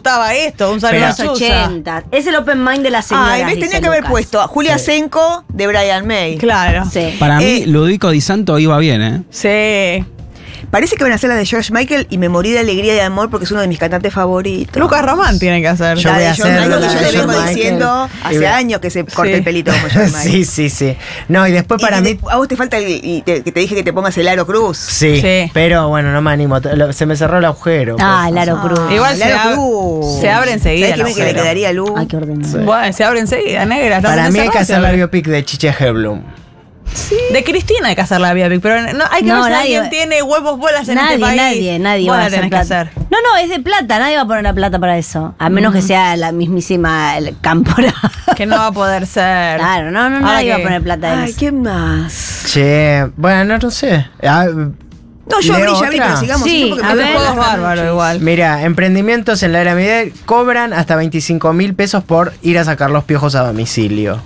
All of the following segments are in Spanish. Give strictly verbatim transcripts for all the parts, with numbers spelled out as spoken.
gustaba esto, un saludo a Los Chusa. ochenta. Es el open mind de la señora. Ay, ves, tenía que haber puesto a Julia Sí. Senko de Brian May. Claro. Sí. Para Eh, mí, Ludovico Di Santo iba bien, ¿eh? Sí. Parece que van a hacer la de George Michael y me morí de alegría y de amor porque es uno de mis cantantes favoritos. Lucas Román tiene que hacer. Yo La voy de a George hacer Michael, la que yo de le George vengo Michael. diciendo Y hace ve- años que se corta Sí. el pelito como George Michael. Sí, sí, sí. No, y después Y para que mí... te- a vos te falta el, y te, que te dije que te pongas el aro cruz. Sí, Sí. pero bueno, no me animo. Lo- Se me cerró el agujero. Ah, pues. el aro cruz. Igual el se aro ab- cruz. se abre enseguida ¿Sabés el qué me- que le agujero? quedaría luz? Ay, qué orden. Bueno, se abre enseguida, negra. está Para muy mí hay que cerrado, hacer la se abre. biopic de Chiche Heblum. De Cristina hay que hacer la biopic, pero no, hay que No, ver si nadie- alguien tiene huevos bolas en Nadie, este país. nadie, nadie Vos va a la hacer tenés que plata. hacer. No, no, es de plata. Nadie va a poner la plata para eso. A menos que sea la mismísima el Cámpora. Que no va a poder ser. Claro, no, no, Ahora nadie va que- a poner plata en Ay, eso. ¿quién más? Che, bueno, no sé. Ah, No, yo abrí, ¿leo ya abrí, otra? pero sigamos. Sí, porque a me ver. tocó Todo es las bárbaro noches. igual. Mira, emprendimientos en la era Miguel cobran hasta veinticinco mil pesos por ir a sacar los piojos a domicilio.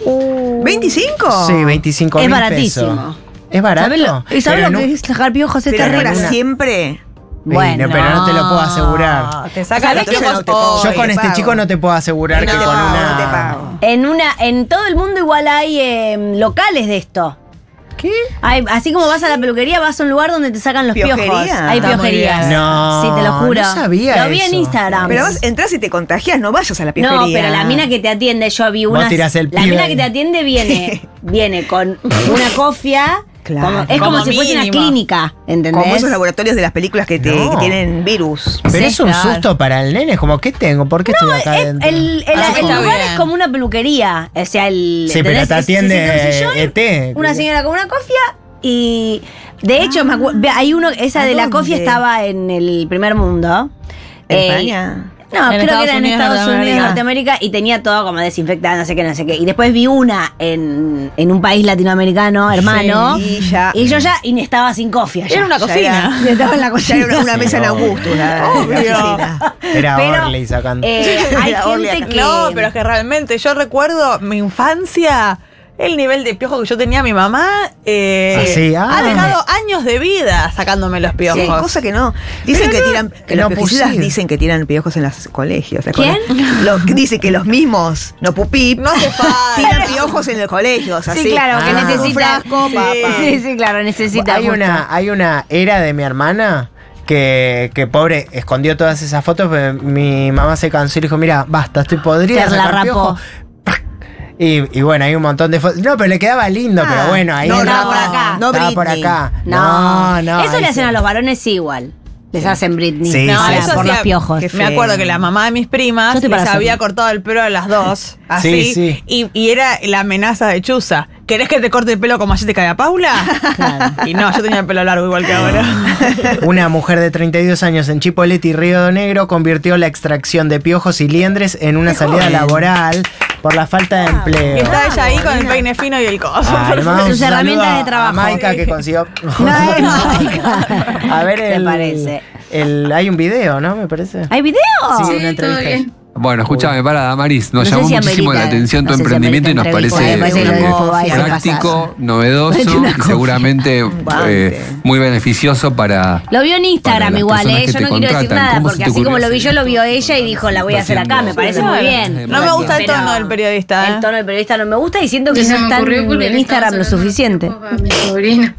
¿veinticinco? Sí, veinticinco mil Es pesos. baratísimo. ¿Es barato? ¿Sabes lo, ¿y sabes Pero lo no- que es sacar piojos? Es ¿Pero es para terrible. siempre? Bueno. Sí, no, pero no te lo puedo asegurar. Te saca ¿Sabés los qué? piojos No te puedo- hoy. Yo con te este pago. chico no te puedo asegurar No que te con pago, una... no te pago. En una, en todo el mundo igual hay eh, locales de esto. ¿Qué? Hay, así como vas a la peluquería, vas a un lugar donde te sacan los ¿Piojería? piojos. Hay Está muy piojerías. bien. No, Sí, te lo juro. no sabía Lo vi en eso. Instagram. Pero vas, entras y te contagias, no vayas a la piojería. No, pero la mina que te atiende, yo vi Vos una. tirás el La pibe mina ahí. que te atiende viene, viene con una cofia. Claro. como- es como, Como si fuese una mínimo. clínica, ¿entendés? Como esos laboratorios de las películas que, te, No. que tienen virus. Pero Sí, es un claro. susto para el nene, es como, ¿qué tengo? ¿Por qué estoy acá Eh, adentro? el, el- Ah, el está lugar bien. es como una peluquería. O sea, el. Sí, pero ¿entendés? te Se- se atiende sienta en un sillón, E T. Una señora con una cofia y. De hecho, me acuerdo. Hay uno, esa ¿A de la dónde? cofia estaba en el primer mundo. ¿En Eh, España? No, En creo Estados que era en Unidos, Estados Unidos, Norteamérica. Norteamérica, y tenía todo como desinfectado, no sé qué, no sé qué. Y después vi una en, en un país latinoamericano, hermano. Sí, y ya- y yo ya y estaba sin cofia. ya. Era una Ya cocina. era- Estaba en la Ya cocina. era una, una mesa en Sí, Augusto. la- la Obvio. oficina. Era Pero, Orley sacando. eh, hay Era Orly gente acá. que. No, pero es que realmente yo recuerdo mi infancia, el nivel de piojo que yo tenía mi mamá. eh, Ah, sí, ah. ha dejado años de vida sacándome los piojos. Sí, cosa que no. Dicen que tiran, que no los piojicidas posible. dicen que tiran piojos en los colegios. ¿te ¿Quién? acuerdas? Los, dice que los mismos, no pupip, No hace falta. tiran piojos en los colegios. Así. Sí, claro, que Ah. necesita. Un frasco, Sí. papá. Sí, sí, claro, necesita. Hay justo. una, hay una era de mi hermana que, que pobre escondió todas esas fotos, pero mi mamá se cansó y dijo, mira, basta, estoy podrida. Te la sacar rapó. piojo". Y, y bueno, hay un montón de fotos. No, pero le quedaba lindo, Ah, pero bueno, ahí no, Estaba no, por acá. No, estaba por Britney. acá. No, No, no. Eso ahí le hacen sí. a los varones igual. Les hacen Britney. Sí, No, sí, eso por sí, los piojos. qué Me feo. acuerdo que la mamá de mis primas Yo estoy para les había hacerlo. cortado el pelo a las dos. Así. Sí, sí. Y, y era la amenaza de Chusa. ¿Querés que te corte el pelo como así te cae a Paula? Claro. Y no, yo tenía el pelo largo igual que ahora. Una mujer de treinta y dos años en Chipoleti y Río de Negro convirtió la extracción de piojos y liendres en una salida joven. laboral por la falta de Y empleo. está ella ahí con el peine fino y el coso. Ah, le mandamos Sus un saludo herramientas a- de trabajo. A Maika que consiguió. No, es Maika. A ver, ¿Qué el, parece? el- hay un video, ¿no? Me parece. ¿Hay video? Sí, Sí, una entrevista. todo bien. Bueno, escúchame, para Damaris, nos No sé llamó si muchísimo amerita- la atención tu no sé si emprendimiento y nos amerita parece, entrevista. Me parece que eh, lo dijo, va a ser práctico, pasado. novedoso Vete una y copia. seguramente Guante. eh, muy beneficioso para... Lo vio en para Instagram las igual, personas ¿eh? que Yo te no quiero decir contratan. nada, ¿Cómo se porque te así como ocurrió lo vi yo, lo vio ella y dijo, la voy a hacer acá. Me parece muy bien. No me gusta el Pero tono del periodista. ¿eh? El tono del periodista no me gusta y siento que Y se no me están ocurrió porque en le Instagram lo estaba sacando suficiente. los piojos a mi sobrino.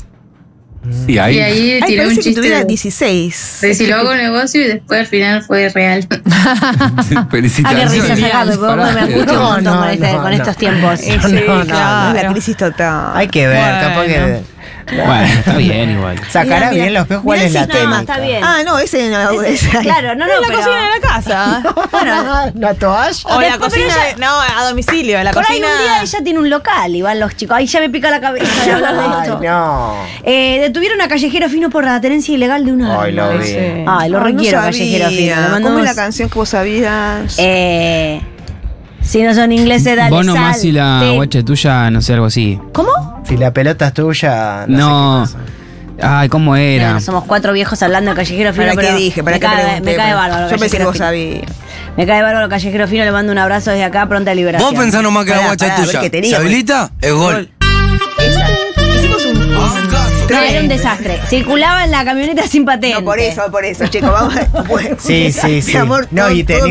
Y ahí, Y ahí Ay, tiré un parece que chiste tuviera de, dieciséis. de si lo hago negocio y después al final fue real. Ah, qué felicitaciones. risa sacarme, porque Pará, me eh, angustio un no, montón no, con, este- no, con no. estos tiempos. Sí, No, no, claro. Es la crisis total. Hay que ver, Bueno. capaz que. Bueno, está bien igual. Sacará Mira, mira. bien los piojos. ¿Cuál Mirá es el la sistema, técnica? está bien. Ah, no, ese no. Ese- ese- claro, no, no, en la pero- cocina de la casa. Bueno, la toalla. O la Después, cocina, pero de- no, a domicilio. La Por ahí cocina. un día ella tiene un local y van los chicos. Ahí ya me pica la cabeza de hablar de Ay, esto. no. Eh, detuvieron a Callejero Fino por la tenencia ilegal de una Ay, lo arma. vi. Sí. Ay, lo Ay, no requiero, sabía. Callejero Fino. Le ¿Cómo mandamos- es la canción que vos sabías? Eh, si no son ingleses, dale Vos nomás sal. y la Te- guache tuya, no sé, algo así. ¿Cómo? Si la pelota es tuya. No. No. sé qué pasa. Ay, ¿cómo era? Bueno, somos cuatro viejos hablando de Callejero Fino. ¿Para qué pero dije? ¿Para me qué cae, pregunté? me cae bárbaro. Yo pensé que Callejero vos Fino. sabías. Me cae bárbaro Callejero Fino. Le mando un abrazo desde acá. Pronta liberación. Vos pensás nomás que la Pará, guacha pará, a es ver tuya. qué tenía, ¿Se pues. habilita? Es gol. Esa. Hicimos un. un- No, era un desastre. Circulaba en la camioneta sin patente. No, por eso, por eso, chicos. Vamos. Bueno, Sí, sí, sí. Mi amor, No, todo- y tenía todo